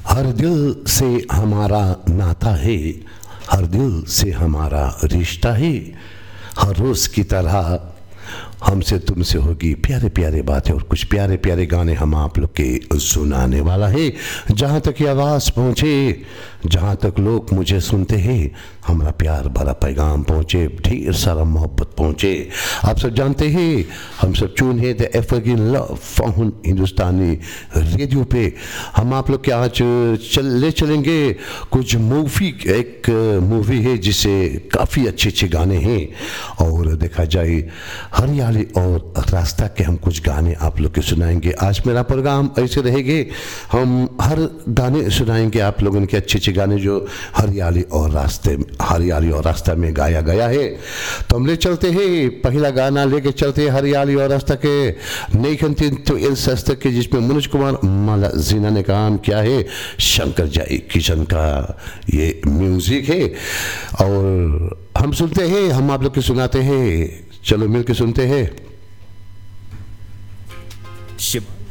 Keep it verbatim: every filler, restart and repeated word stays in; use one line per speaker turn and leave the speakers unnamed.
हर दिल से हमारा नाता है, हर दिल से हमारा रिश्ता है, हर रोज़ की तरह हमसे तुमसे होगी प्यारे प्यारे बातें और कुछ प्यारे प्यारे गाने हम आप लोग के सुनाने वाला है। जहाँ तक ये आवाज़ पहुँचे, जहाँ तक लोग मुझे सुनते हैं, हमारा प्यार भरा पैगाम पहुँचे, ढेर सारा मोहब्बत पहुँचे। आप सब जानते हैं हम सब चून है द एवरग्रीन लव फाउंड हिंदुस्तानी रेडियो पे। हम आप लोग के आज चल ले चलेंगे कुछ मूवी, एक मूवी है जिसे काफ़ी अच्छे अच्छे गाने हैं और देखा जाए हरियाली और रास्ता के हम कुछ गाने आप लोग के सुनाएंगे। आज मेरा प्रोग्राम ऐसे रहेंगे, हम हर गाने सुनाएंगे आप लोगों के अच्छे अच्छे गाने जो हरियाली और रास्ते हरियाली और रास्ता में गाया गया है। तो हम ले चलते हैं, पहला गाना लेके चलते हैं हरियाली और रास्ता के नई खंतीन तो इन सस्ते के, जिसमें मनोज कुमार माला जीना ने काम किया है, शंकर जय किशन का ये म्यूजिक है और हम सुनते हैं, हम आप लोग के सुनाते हैं। चलो मिल के सुनते हैं।
शिव